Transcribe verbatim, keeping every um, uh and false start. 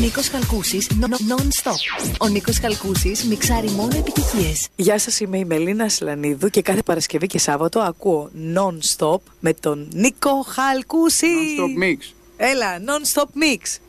Νίκος Χαλκούσης, non-stop. Ο Νίκος Χαλκούσης μιξάρει μόνο επιτυχίες. Γεια σας, είμαι η Μελίνα Σλανίδου και κάθε Παρασκευή και Σάββατο ακούω non-stop με τον Νίκο Χαλκούση. Non-stop mix. Έλα, non-stop mix.